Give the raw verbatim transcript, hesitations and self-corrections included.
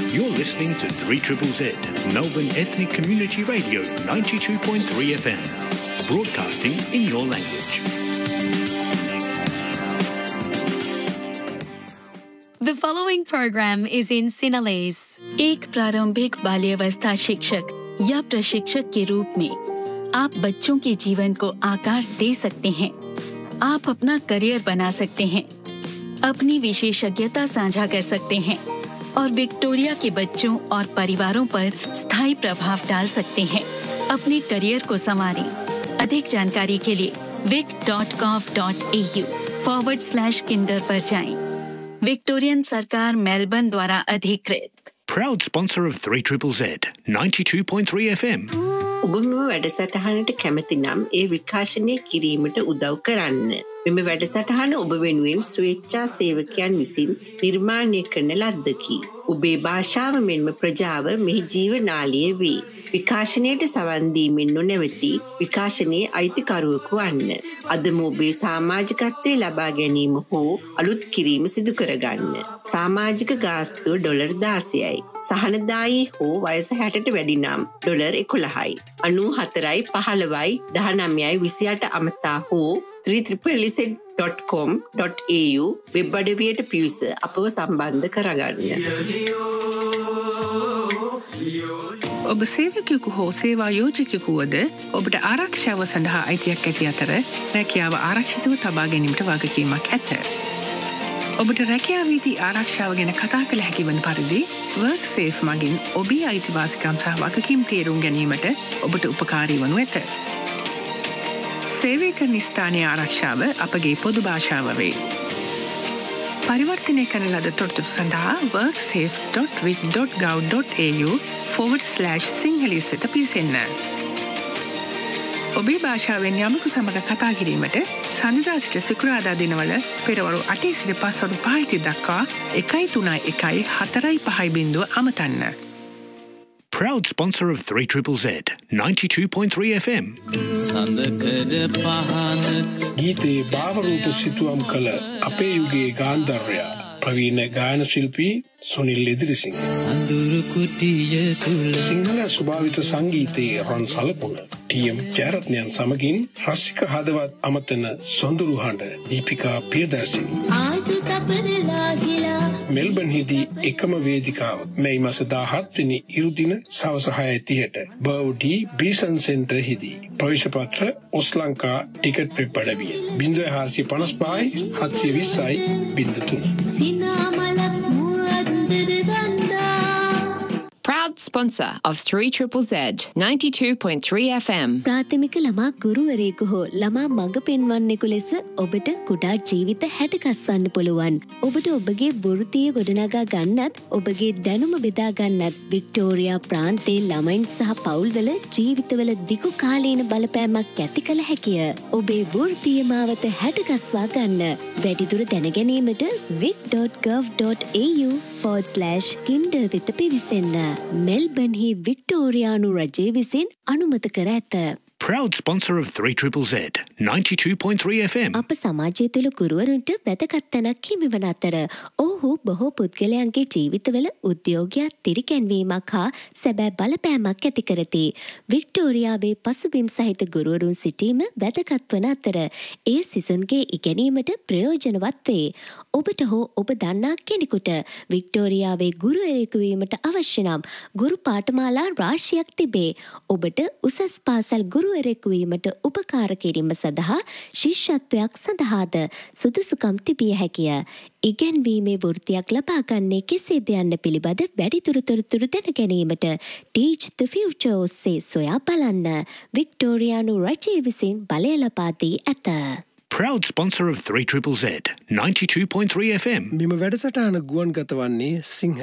You're listening to three triple Z, Melbourne Ethnic Community Radio, ninety-two point three F M. Broadcasting in your language. The following program is in Sinhalese. एक प्रारंभिक बाल्यावस्था शिक्षक या प्रशिक्षक के रूप में आप बच्चों के जीवन को आकार दे सकते हैं। आप अपना करियर बना सकते हैं, अपनी विशेषज्ञता साझा कर सकते हैं और विक्टोरिया के बच्चों और परिवारों पर स्थायी प्रभाव डाल सकते हैं। अपने करियर को संवारें। अधिक जानकारी के लिए vic dot gov dot a u forward slash Kinder पर जाएं। विक्टोरियन सरकार मेलबर्न द्वारा अधिकृत। Proud sponsor of three triple Z, ninety-two point three F M. ඔබ මෙම වැඩසටහනට කැමති නම් ඒ විකාශනය කිරීමට උදව් කරන්න. මෙම වැඩසටහන ඔබ වෙනුවෙන් ස්වේච්ඡා සේවකයන් විසින් නිර්මාණය කරන ලද්දකි. ඔබේ භාෂාව මෙන්ම ප්‍රජාව මෙහි ජීවනාලිය වේ. විකාශනයට සවන් දීමෙන් නොනැවති විකාශනයේ අයිතිකරුවෙකු වන්න. අදම ඔබේ සමාජිකත්වයේ ලබා ගැනීම හෝ අලුත් කිරීම සිදු කරගන්න. සමාජික ගාස්තුව ඩොලර් දාසයයි. සහනදායී හෝ වයස හැටට වැඩි නම් ඩොලර් එකොළහයි. අනූහතරයි පහළොවයි දහනවයයි විසිඅට අමතා හෝ three triple z dot com dot a u web අඩවියට පිවිස අපව සම්බන්ධ කරගන්න. ඔබ සේවකයෙකු හෝ සේවා යෝජකයෙකු වද ඔබට ආරක්ෂාව සඳහා අයිතියක් ඇති අතර රැකියාව ආරක්ෂිතව තබා ගැනීමට වගකීමක් ඇත. ඔබට රැකියාවේදී ආරක්ෂාව ගැන කතා කළ හැකි වන පරිදි WorkSafe මගින් ඔබේ අයිතිවාසිකම් සහ වගකීම් තේරුම් ගැනීමට ඔබට උපකාරී වනු ඇත. සේවය කරන ස්ථානයේ ආරක්ෂාව අපගේ පොදු භාෂාව වේ. පරිවර්තනය කරන ලද තොරතුරු සඳහා worksafe dot vic dot gov dot a u forward slash සිංහලීස් වෙත පිවිසෙන්න. ඔබේ භාෂාවෙන් යමකු සමග කතා කිරීමට සඳුදා සිට සිකුරාදා දිනවල පෙරවරු අටේ සිට පස්වරු පහයි දක්වා එකයි තුනයි එකයි හතරයි පහයි බිංදුව අමතන්න. Proud sponsor of three triple Z, ninety-two point three F M. ගීතේ භාවරූප සිතුවම් කළ අපේ යුගයේ ගාන්ධර්වයා ප්‍රවීණ ගායන ශිල්පී සුනිල් ඉදිරිසිංහ. සිංහල ස්වභාවිත සංගීතයේ රන් සලකුණ ටී.එම්. ජයරත්නයන් සමගින් රසික හදවත් අමතන සොඳුරු හඬ දීපිකා පියදර්ශිනී. මෙල්බන් හිදී එකම වේදිකාව මේ මාස දාහත් වෙනි ඉරුදින සවස හයයි තිහට බවුඩි බීසන් සෙන්ටර් හිදී. ප්‍රවේශ පත්‍ර ඔස්ලංකා ටිකට් වෙබ් අඩවිය ज़ीरो पाँच पाँच सात दो शून्य Proud sponsor of three triple Z, ninety-two point three F M. ප්‍රාථමික ළමා ගුරුවරයෙකු හෝ ළමා මඟ පෙන්වන්නෙකු ලෙස ඔබට කුඩා ජීවිත හැඩගස්වන්න පුළුවන්. ඔබට ඔබගේ වෘත්තිය ගොඩනගා ගන්නත් ඔබගේ දැනුම බෙදා ගන්නත් වික්ටෝරියා ප්‍රාන්තයේ ළමයින් සහ පවුල්වල ජීවිතවල දිගු කාලීන බලපෑමක් ඇති කළ හැකිය. ඔබේ වෘත්තීය මාවත හැඩගස්වා ගන්න. වැඩිදුර දැනගැනීමට vic dot gov dot a u forward slash kinder වෙත පිවිසෙන්න. මෙල්බර්න්හි වික්ටෝරියානු රජය විසින් අනුමත කර ඇත. Proud sponsor of three triple Z, ninety-two point three F M. අප සමාජය තුළ ගුරුවරුන්ට වැදගත් තැනක් හිමිවන අතර ඔහු බොහෝ පුද්ගලයන්ගේ ජීවිතවල උද්‍යෝගයක් තිරිකැන්වීමක් හා සැබෑ බලපෑමක් ඇති කරති. වික්ටෝරියාවේ පසුබිම් සහිත ගුරුවරුන් සිටීම වැදගත් වන අතර ඒ සිසුන්ගේ ඉගෙනීමට ප්‍රයෝජනවත් වේ. ඔබට හෝ ඔබ දන්නා කෙනෙකුට වික්ටෝරියාවේ ගුරුවරයෙකු වීමට අවශ්‍ය නම් ගුරු පාඨමාලා රාශියක් තිබේ. ඔබට උසස් පාසල් ගුරුවරයෙකු වීමට උපකාර කිරීම සඳහා ශිෂ්‍යත්වයක් සඳහාද සුදුසුකම් තිබිය හැකිය. ඉගෙන්වීමේ වෘත්තියක් ලබා ගන්නේ කෙසේද යන්න පිළිබඳ වැඩිදුර තොරතුරු දැන ගැනීමට Teach the Future ඔස්සේ සොයා බලන්න. වික්ටෝරියානු රජය විසින් බලය ලබා දී ඇත. Proud sponsor of three triple Z, ninety-two point three F M. මෙම වැඩසටහන ගුවන්ගත වන්නේ සිංහ